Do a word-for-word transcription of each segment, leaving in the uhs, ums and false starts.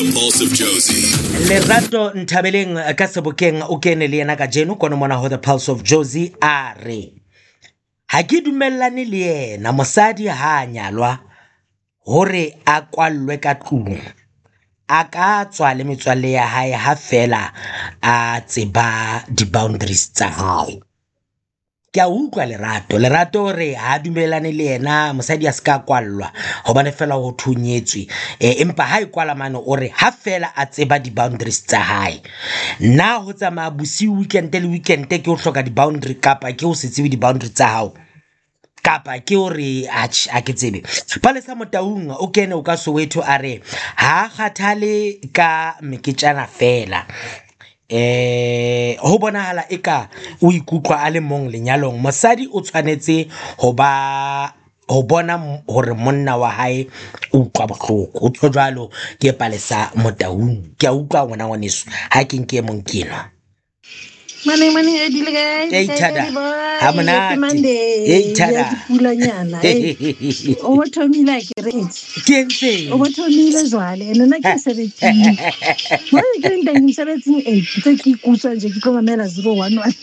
The Pulse of Josie. Lerato Ntabeleng ka Sebokeng o kene le yena ka jeno kono mona ho The Pulse of Josie a re ha ke dumellane le yena mosadi ha nyalwa hore a kwallwe ka tlung a ka tswa le metswalle ya hae ha fela a tseba di-boundaries tsa hae. Ke a utlwa Lerato Lerato re ha dumellane le yena mosadi a ska kwallwa hobane fela ho thunyetswe e empa ha ikwala mane o re ha fela a tseba di-boundaries tsa hae. Na ho tsamaya bosiu weekend le weekend ke o hloka di-boundary kapa ke o se tsebe di-boundaries tsa hao kapa ke o re a ke tsebe. Palesa Motaung o kene o ka Soweto a re ha kgathale ka meketjana fela. Eh ho bonahala eka o ikutlwa a le mong lenyalong mosadi o tshwanetse ho ba ho bona hore monna wa hae o utlwa bohloko o tlo jwalo ke Palesa Motaung ke a utlwa ngwana ngwaneso ha ke nke mong kenwa Mane mane e dile ga e tada ha monate e tada pulanyana e o mothomile ke re ke ntse o mothomile jwale ene na ke sebetsing mo ke ndeng sebetsing e tse ke kutsa nje ke tlo mamela zero one one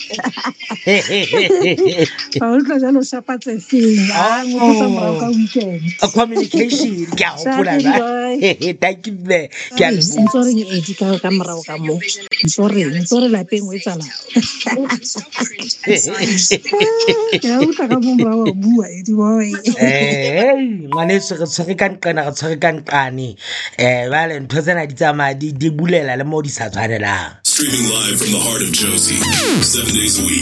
ba o tla jalo shapatse seng a mo tsa morao ka weekend a communication ke a hopola ba thank you be ke a sorry e di ka ka morao ka mo sorry sorry la peng o etsala ya utlwa ka bomra wa bua e di boy eh ngwaneso re tshwere ka nqana re tshwere ka nqane eh vale ntho tsena di tsamaya di di bulela le mo di sa tshwanelang. Streaming live from the heart of Josie, seven days a week.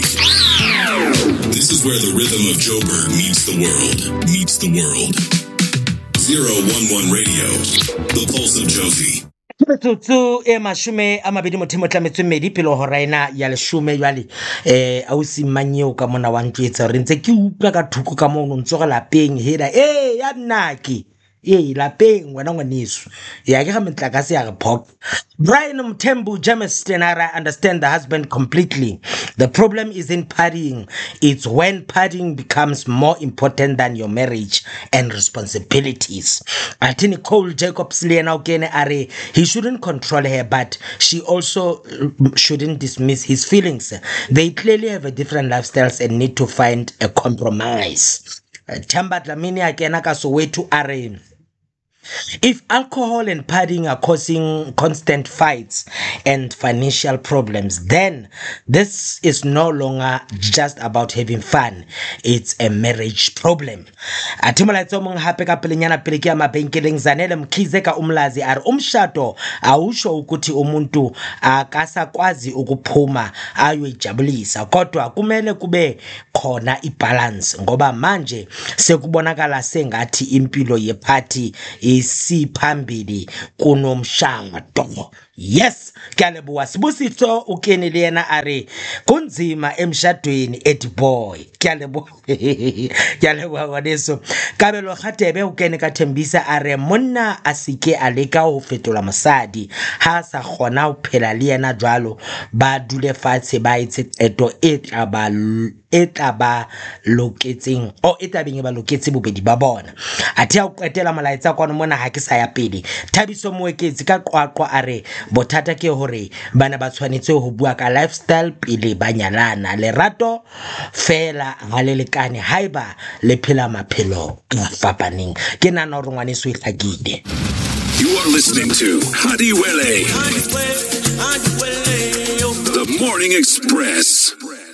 This is where the rhythm of Joburg meets the world, meets the world. zero one one Radio, The Pulse of Josie. Metsotso e mashume a mabedi mothemo tlametswe mmedi pele ho raina ya leshume jwale eh ausi Manyeo ka mona wa ntwetsa re ntse ke utlwa ka thuko ka mono ntso ga lapeng hela eh ya nnaki eh lapeng wena ngwaneso ya ke ga metlakase ya re pop. Brian Mthembu James Stenara understand the husband completely. The problem isn't partying, it's when partying becomes more important than your marriage and responsibilities. Atini Cole Jacobs Liana Okene Are, he shouldn't control her, but she also shouldn't dismiss his feelings. They clearly have a different lifestyles and need to find a compromise. Chamba Dlamini Akena ka Soweto Are. If alcohol and partying are causing constant fights and financial problems, then this is no longer just about having fun. It's a marriage problem. Atimola tsomong hape ka pelenyana pele ke amabenkeleng Zanele Mkhize ka Umlazi ar umshado awusho ukuthi umuntu akasakwazi ukuphuma ayoyijabulisa kodwa kumele kube khona ibalance ngoba manje sekubonakala sengathi impilo yeparty isiphambili kunomshado. Yes, Kalebo Sibusito ukene le yena are kunzima emshadweni ethi boy. Kalebo Kalebo wadeso Kabelo Khatebe ukene ka Thembisa are monna asike aleka ho fetola mosadi ha sa khona ho phela le yena jwalo ba dule fatshe ba itse qeto e taba e taba loketseng o e tabeng ba loketse bobedi ba bona. Athe a qetela malaitsa kwano mona ha ke sa ya pele Thabiso Moeketsi ka qwaqwa are bothata ke hore bana ba tshwanetse ho bua ka lifestyle pele ba nyalana. Lerato fela ga le lekane haiba le phela maphelo a fapaneng ke nana hore ngwaneso e hlakile. You are listening to Hadiwele, The Morning Express.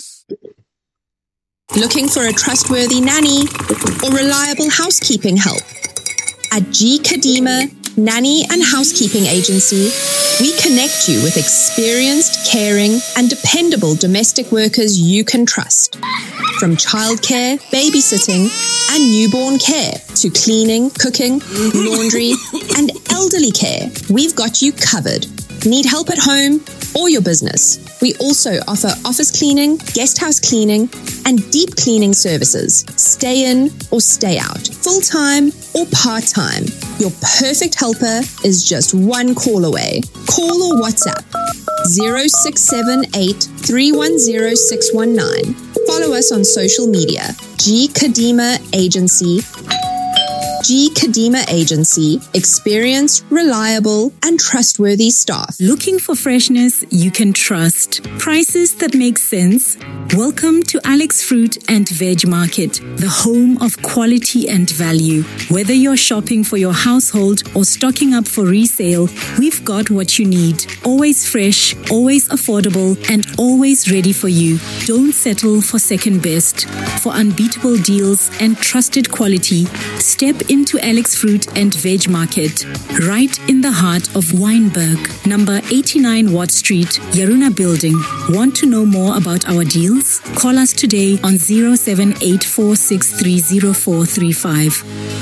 Looking for a trustworthy nanny or reliable housekeeping help? At G. Kadima Nanny and Housekeeping Agency, we connect you with experienced, caring, and dependable domestic workers you can trust. From childcare, babysitting, and newborn care to cleaning, cooking, laundry, and elderly care, we've got you covered. Need help at home or your business? We also offer office cleaning, guest house cleaning, and deep cleaning services. Stay in or stay out, full-time or part-time. Your perfect helper is just one call away. Call or WhatsApp zero six seven eight three one zero six one nine. Follow us on social media, G. Kadima Agency. G Kadima Agency, experienced, reliable, and trustworthy staff. Looking for freshness you can trust. Prices that make sense? Welcome to Alex Fruit and Veg Market, the home of quality and value. Whether you're shopping for your household or stocking up for resale, we've got what you need. Always fresh, always affordable, and always ready for you. Don't settle for second best. For unbeatable deals and trusted quality, step into Alex Fruit and Veg Market, right in the heart of Wynberg, number eighty-nine Watt Street, Yaruna Building. Want to know more about our deals? Call us today on zero seven eight four six three zero four three five.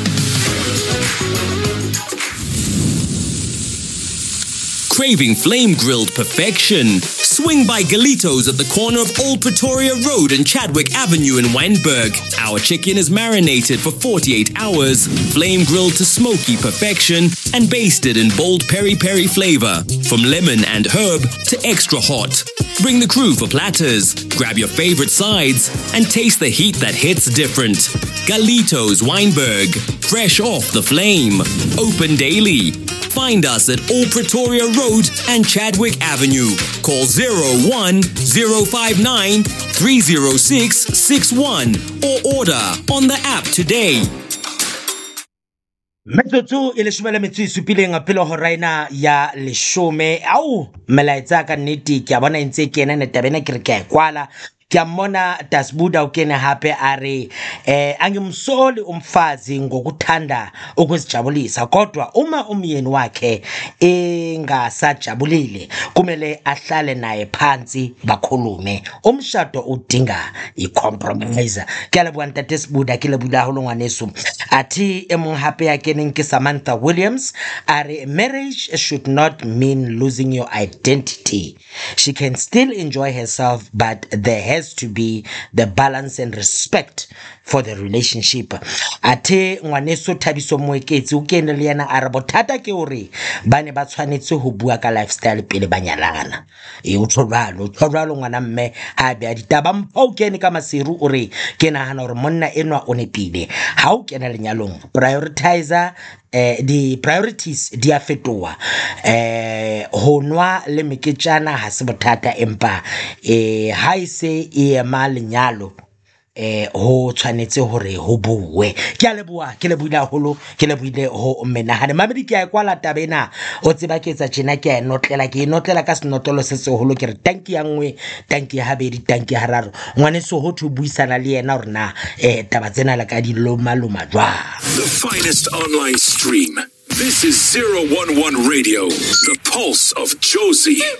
Craving flame-grilled perfection? Swing by Galitos at the corner of Old Pretoria Road and Chadwick Avenue in Wynberg. Our chicken is marinated for forty-eight hours, flame-grilled to smoky perfection, and basted in bold peri-peri flavor, from lemon and herb to extra hot. Bring the crew for platters, grab your favorite sides, and taste the heat that hits different. Galitos Wynberg, fresh off the flame, open daily. Find us at Old Pretoria Road and Chadwick Avenue. Call zero one zero five nine three zero six six one or order on the app today. Metsotso e leshome le metso e supileng pele ho raina ya leshome. Au melaetsa ka nnete ke a bona ntse kena ne tabena ke re ke a kwala ke a mmona Dasbuda ukene hape are eh angimsoli umfazi ngokuthanda ukuzijabulisa kodwa uma umyeni wakhe engasajabulile kumele ahlale naye phansi bakhulume. Umshado udinga icompromise. Ke a leboha ntate Sbuda ke leboha holo ngwaneso. Athi emong hape ya keneng ke Samantha Williams are marriage should not mean losing your identity. She can still enjoy herself, but there has to be the balance and respect for the relationship. Ate ngwaneso Thabiso Moeketsi o kene le yana a re bothata ke hore ba ne ba tshwanetse ho bua ka lifestyle pele ba nyalana. E o tshobalo tshobalo ngwana mme ha be a ditaba mpha o kene ka maseru o re ke nahana hore monna enwa o nepile ha o kena lenyalong prioritizer eh di priorities di a fetoa eh ho nwa le meketjana ha se bothata empa eh ha ise e ema lenyalo eh ho tshwanetse hore ho buwe. Ke a leboha ke lebohile haholo ke lebohile ho menahane mamedi ke a kwala tabena o tseba ke etsa tjena ke a notlela ke notlela ka senotolo se seholo ke re tanki ya nngwe tanki ya habedi tanki ya hararo ngwaneso ho thu buisana le yena hore na eh taba tsena la ka di loma loma jwa. The finest online stream. This is zero one one Radio, the pulse of Josie.